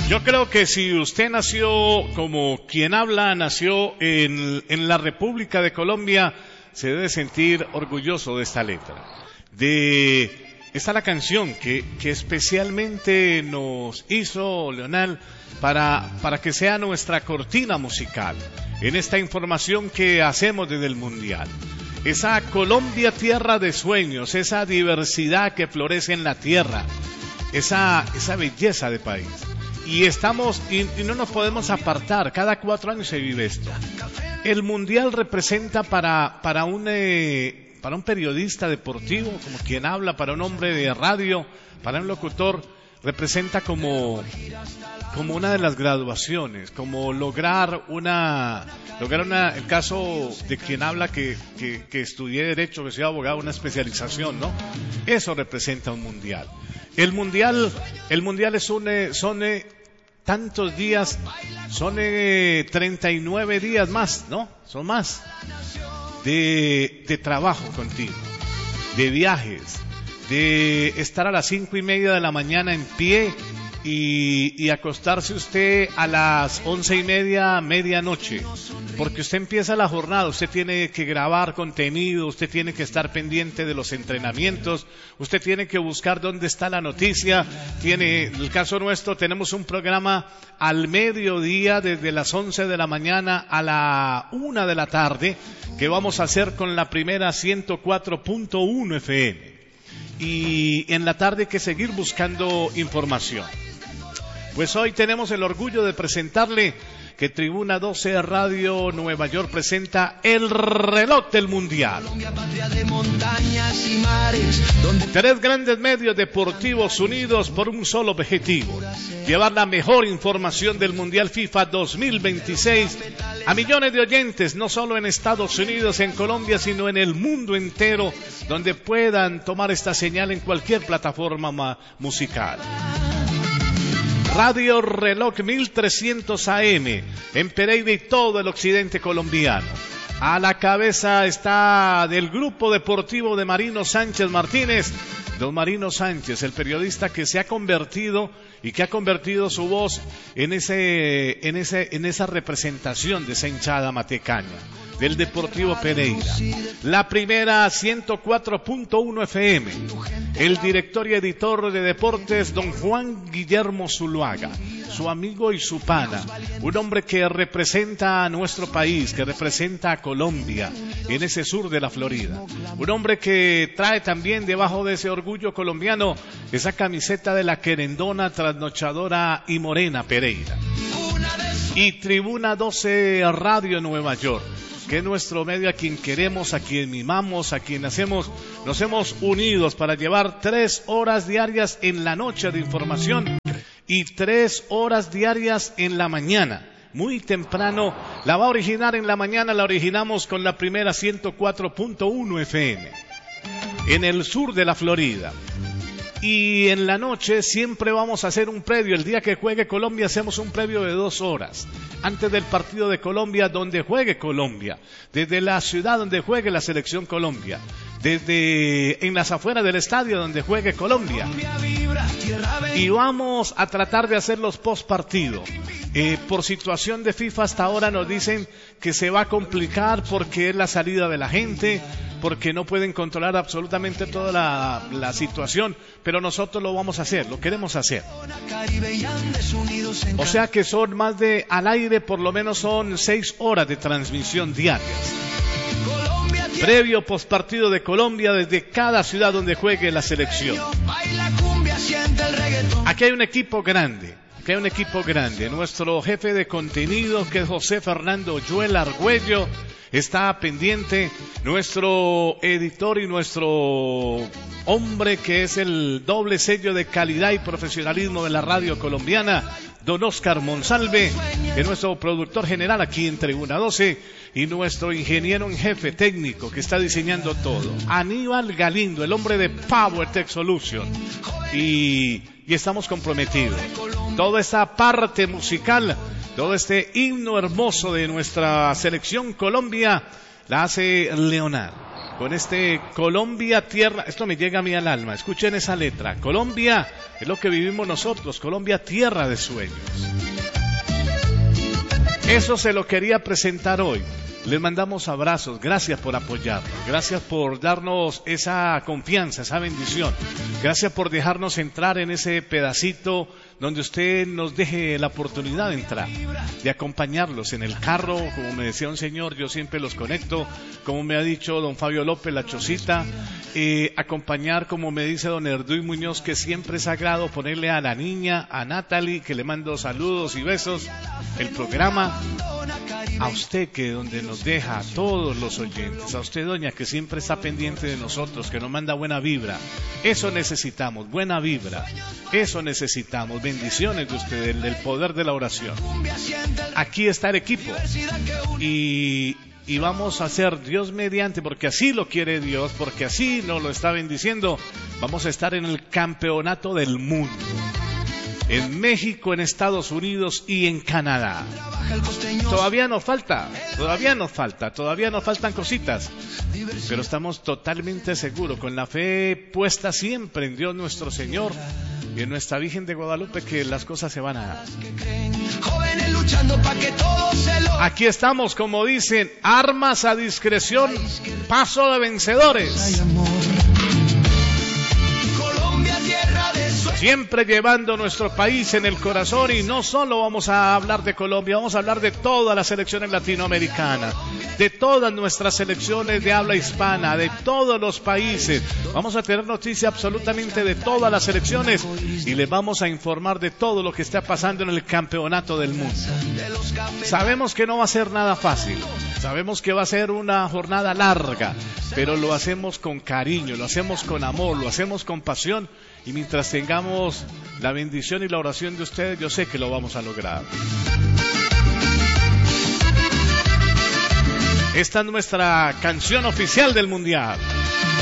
Yo creo que si usted nació como quien habla, nació en la República de Colombia, se debe sentir orgulloso de esta letra. Esta es la canción que especialmente nos hizo Leonel para que sea nuestra cortina musical en esta información que hacemos desde el Mundial. Esa Colombia tierra de sueños, esa diversidad que florece en la tierra, esa belleza de país. Y no nos podemos apartar, cada 4 años se vive esto. El Mundial representa para un periodista deportivo, como quien habla, para un hombre de radio, para un locutor, representa como una de las graduaciones, como lograr el caso de quien habla que estudié Derecho, que soy abogado, una especialización, ¿no? Eso representa un Mundial. El mundial son tantos días, son 39 días más, ¿no? Son más de trabajo continuo, de viajes, de estar a las 5:30 de la mañana en pie y acostarse usted a las 11:30, medianoche, porque usted empieza la jornada, usted tiene que grabar contenido, usted tiene que estar pendiente de los entrenamientos, usted tiene que buscar dónde está la noticia. En el caso nuestro, tenemos un programa al mediodía, desde las 11 de la mañana a la 1 de la tarde, que vamos a hacer con la primera 104.1 FM. Y en la tarde hay que seguir buscando información. Pues hoy tenemos el orgullo de presentarle que Tribuna 12 Radio Nueva York presenta el reloj del Mundial. 3 grandes medios deportivos unidos por un solo objetivo: llevar la mejor información del Mundial FIFA 2026 a millones de oyentes, no solo en Estados Unidos, en Colombia, sino en el mundo entero, donde puedan tomar esta señal en cualquier plataforma musical. Radio Reloj 1300 AM en Pereira y todo el occidente colombiano. A la cabeza está del grupo deportivo de Marino Sánchez Martínez, don Marino Sánchez, el periodista que se ha convertido y que ha convertido su voz en esa representación de esa hinchada matecaña del Deportivo Pereira. La primera 104.1 FM. El director y editor de deportes, don Juan Guillermo Zuluaga, su amigo y su pana, un hombre que representa a nuestro país, que representa a Colombia en ese sur de la Florida, un hombre que trae también debajo de ese orgullo colombiano esa camiseta de la querendona, trasnochadora y morena Pereira. Y Tribuna 12 Radio Nueva York, que es nuestro medio, a quien queremos, a quien mimamos, a quien nos hemos unidos para llevar 3 horas diarias en la noche de información y 3 horas diarias en la mañana. Muy temprano, la va a originar en la mañana, la originamos con la primera 104.1 FM en el sur de la Florida. Y en la noche siempre vamos a hacer un previo. El día que juegue Colombia hacemos un previo de 2 horas. Antes del partido de Colombia, donde juegue Colombia. Desde la ciudad donde juegue la selección Colombia. En las afueras del estadio donde juegue Colombia. Y vamos a tratar de hacer los post partido. Por situación de FIFA hasta ahora nos dicen que se va a complicar porque es la salida de la gente, porque no pueden controlar absolutamente toda la situación, pero nosotros lo vamos a hacer, lo queremos hacer. O sea que son al aire por lo menos son 6 horas de transmisión diarias. Previo postpartido de Colombia desde cada ciudad donde juegue la selección. Aquí hay un equipo grande. Nuestro jefe de contenido, que es José Fernando Yuel Argüello, está pendiente. Nuestro editor y nuestro hombre que es el doble sello de calidad y profesionalismo de la radio colombiana, don Oscar Monsalve, que es nuestro productor general aquí en Tribuna 12, y nuestro ingeniero en jefe técnico que está diseñando todo, Aníbal Galindo, el hombre de Power Tech Solution, y estamos comprometidos. Toda esa parte musical, todo este himno hermoso de nuestra selección Colombia, la hace Leonardo. con este Colombia tierra, esto me llega a mí al alma, escuchen esa letra, Colombia es lo que vivimos nosotros, Colombia tierra de sueños. Eso se lo quería presentar hoy. Les mandamos abrazos, gracias por apoyarnos, gracias por darnos esa confianza, esa bendición, gracias por dejarnos entrar en ese pedacito donde usted nos deje la oportunidad de entrar, de acompañarlos en el carro, como me decía un señor, yo siempre los conecto, como me ha dicho don Fabio López, la Chocita, acompañar, como me dice don Erduy Muñoz, que siempre es sagrado ponerle a la niña, a Natalie, que le mando saludos y besos, el programa. A usted que donde nos deja, a todos los oyentes, a usted doña que siempre está pendiente de nosotros, que nos manda buena vibra, eso necesitamos, buena vibra, eso necesitamos, bendiciones de ustedes, del poder de la oración. Aquí está el equipo y vamos a hacer Dios mediante, porque así lo quiere Dios, porque así nos lo está bendiciendo, vamos a estar en el campeonato del mundo. En México, en Estados Unidos y en Canadá. Todavía nos faltan cositas, pero estamos totalmente seguros, con la fe puesta siempre en Dios nuestro Señor y en nuestra Virgen de Guadalupe, que las cosas se van a dar. Aquí estamos, como dicen, armas a discreción, paso de vencedores. Siempre llevando nuestro país en el corazón, y no solo vamos a hablar de Colombia, vamos a hablar de todas las selecciones latinoamericanas, de todas nuestras selecciones de habla hispana, de todos los países. Vamos a tener noticia absolutamente de todas las selecciones y les vamos a informar de todo lo que está pasando en el campeonato del mundo. Sabemos que no va a ser nada fácil, sabemos que va a ser una jornada larga, pero lo hacemos con cariño, lo hacemos con amor, lo hacemos con pasión. Y mientras tengamos la bendición y la oración de ustedes, yo sé que lo vamos a lograr. Esta es nuestra canción oficial del Mundial.